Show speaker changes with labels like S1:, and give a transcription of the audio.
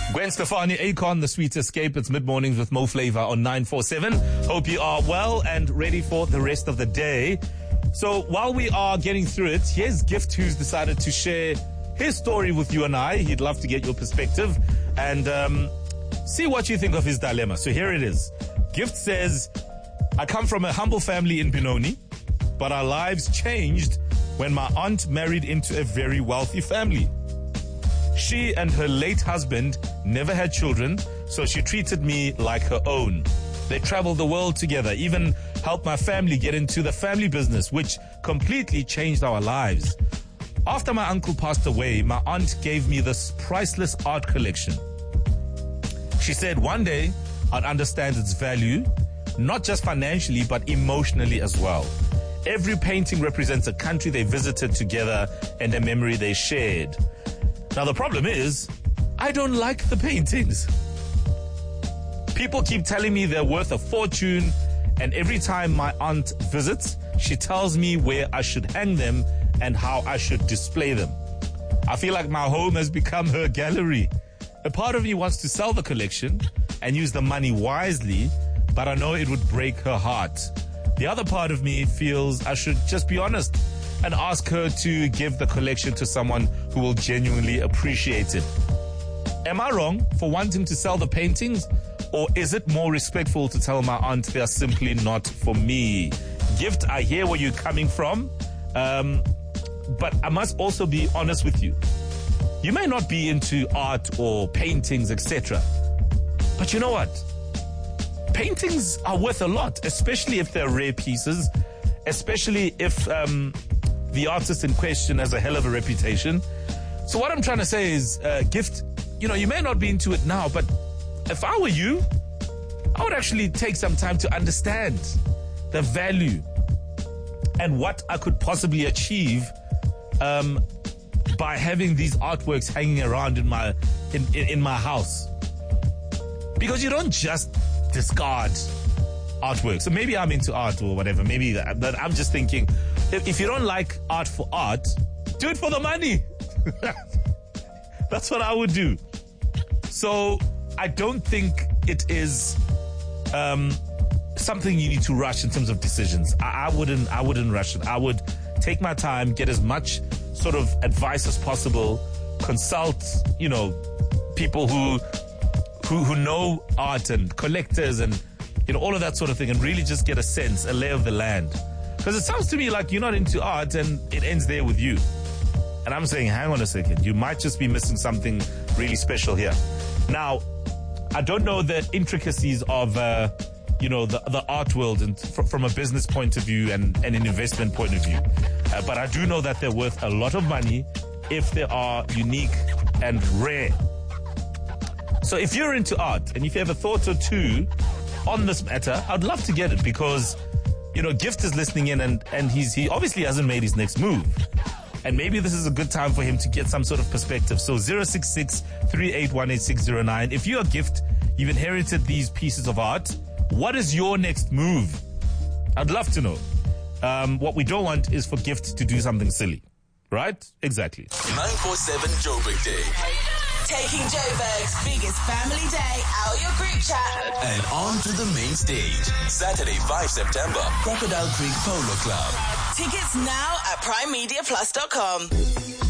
S1: Gwen Stefani, Akon, The Sweet Escape. It's mid-mornings with Mo Flavor on 947. Hope you are well and ready for the rest of the day. So while we are getting through it, here's Gift, who's decided to share his story with you and I. He'd love to get your perspective and see what you think of his dilemma. So here it is. Gift says, I come from a humble family in Benoni, but our lives changed when my aunt married into a very wealthy family. She and her late husband never had children, so she treated me like her own. They traveled the world together, even helped my family get into the family business, which completely changed our lives. After my uncle passed away, my aunt gave me this priceless art collection. She said one day I'd understand its value, not just financially, but emotionally as well. Every painting represents a country they visited together and a memory they shared. Now, the problem is, I don't like the paintings. People keep telling me they're worth a fortune, and every time my aunt visits, she tells me where I should hang them and how I should display them. I feel like my home has become her gallery. A part of me wants to sell the collection and use the money wisely, but I know it would break her heart. The other part of me feels I should just be honest and ask her to give the collection to someone who will genuinely appreciate it. Am I wrong for wanting to sell the paintings, or is it more respectful to tell my aunt they are simply not for me? Gift, I hear where you're coming from, but I must also be honest with you. You may not be into art or paintings, etc., but you know what? Paintings are worth a lot, especially if they're rare pieces, especially if the artist in question has a hell of a reputation. So what I'm trying to say is, Gift, you may not be into it now, but if I were you, I would actually take some time to understand the value and what I could possibly achieve by having these artworks hanging around in my house. Because you don't just discard artwork. So maybe I'm into art or whatever. Maybe but I'm just thinking, if you don't like art for art, do it for the money. That's what I would do. So I don't think it is something you need to rush in terms of decisions. I wouldn't rush it. I would take my time, get as much sort of advice as possible, consult, people who know art and collectors and all of that sort of thing, and really just get a sense, a lay of the land. Because it sounds to me like you're not into art and it ends there with you. And I'm saying, hang on a second, you might just be missing something really special here. Now, I don't know the intricacies of, the art world and from a business point of view and an investment point of view. But I do know that they're worth a lot of money if they are unique and rare. So if you're into art and if you have a thought or two on this matter, I'd love to get it, because, Gift is listening in and he obviously hasn't made his next move. And maybe this is a good time for him to get some sort of perspective. So 066-3818609. If you're a Gift, you've inherited these pieces of art, what is your next move? I'd love to know. What we don't want is for Gift to do something silly. Right? Exactly.
S2: 947 Joburg Day.
S3: Taking Joburg's biggest family day out your group chat.
S2: And on to the main stage. Saturday, 5 September, Crocodile Creek Polo Club.
S3: Tickets now at primemediaplus.com.